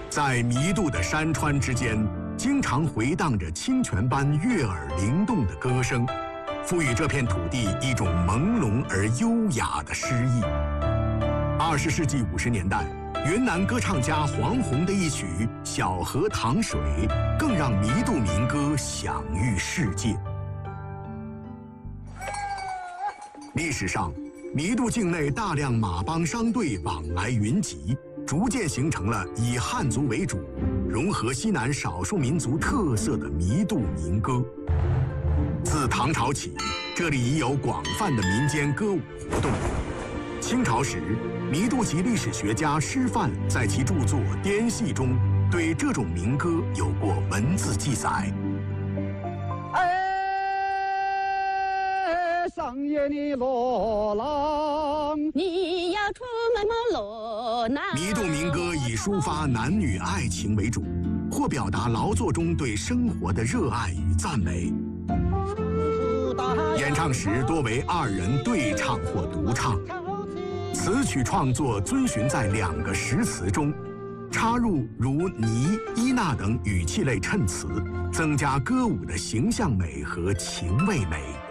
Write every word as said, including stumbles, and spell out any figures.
在弥渡的山川之间，经常回荡着清泉般悦耳灵动的歌声，赋予这片土地一种朦胧而优雅的诗意。二十世纪五十年代，云南歌唱家黄宏的一曲《小河淌水》，更让弥渡民歌享誉世界。历史上，弥渡境内大量马帮商队往来云集，逐渐形成了以汉族为主、融合西南少数民族特色的弥渡民歌。自唐朝起，这里已有广泛的民间歌舞活动。清朝时，弥渡籍历史学家施范在其著作《滇系》中，对这种民歌有过文字记载。 哎，上夜的罗郎， 你要出门么罗郎？ 弥渡民歌以抒发男女爱情为主，或表达劳作中对生活的热爱与赞美。演唱时多为二人对唱或独唱。词曲创作遵循在两个实词中，插入如尼、伊那等语气类衬词，增加歌舞的形象美和情味美。